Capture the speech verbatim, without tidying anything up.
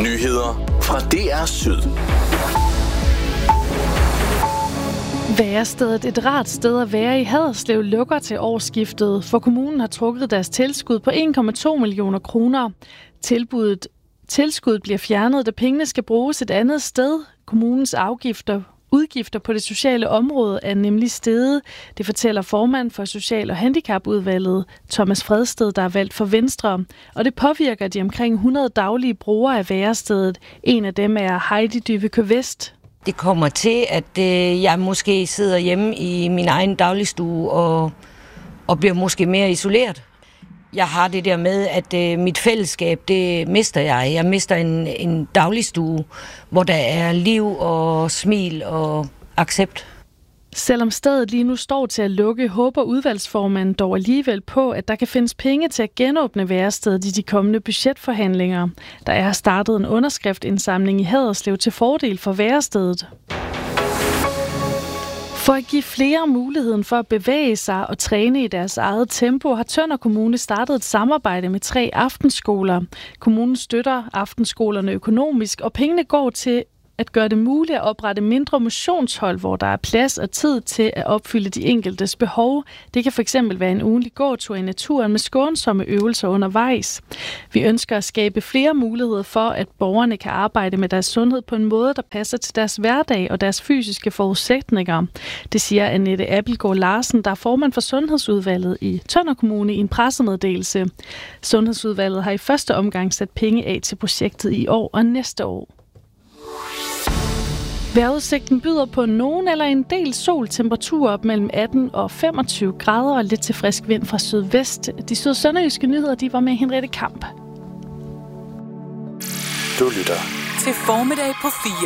Nyheder fra D R Syd. Værestedet, et rart sted at være i Haderslev, lukker til årsskiftet, for kommunen har trukket deres tilskud på en komma to millioner kroner. Tilbuddet, tilskuddet bliver fjernet, da pengene skal bruges et andet sted. Kommunens afgifter Udgifter på det sociale område er nemlig steget. Det fortæller formand for Social- og Handicapudvalget, Thomas Fredsted, der er valgt for Venstre. Og det påvirker de omkring hundrede daglige brugere af værestedet. En af dem er Heidi Dyveke Vest. Det kommer til, at øh, jeg måske sidder hjemme i min egen dagligstue og, og bliver måske mere isoleret. Jeg har det der med, at øh, mit fællesskab, det mister jeg. Jeg mister en, en dagligstue, hvor der er liv og smil og accept. Selvom stedet lige nu står til at lukke, håber udvalgsformanden dog alligevel på, at der kan findes penge til at genåbne værestedet i de kommende budgetforhandlinger. Der er startet en underskriftindsamling i Haderslev til fordel for værestedet. For at give flere muligheden for at bevæge sig og træne i deres eget tempo, har Tønder Kommune startet et samarbejde med tre aftenskoler. Kommunen støtter aftenskolerne økonomisk, og pengene går til at gøre det muligt at oprette mindre motionshold, hvor der er plads og tid til at opfylde de enkeltes behov. Det kan fx være en ugenlig gåtur i naturen med skånsomme øvelser undervejs. Vi ønsker at skabe flere muligheder for, at borgerne kan arbejde med deres sundhed på en måde, der passer til deres hverdag og deres fysiske forudsætninger. Det siger Annette Abildgaard Larsen, der er formand for Sundhedsudvalget i Tønder Kommune i en pressemeddelelse. Sundhedsudvalget har i første omgang sat penge af til projektet i år og næste år. Vejrudsigten byder på nogen eller en del sol, temperaturer op mellem atten og femogtyve grader og lidt til frisk vind fra sydvest. De sydsønderjyske nyheder, de var med Henriette Kamp. Du lytter til Formiddag på fire.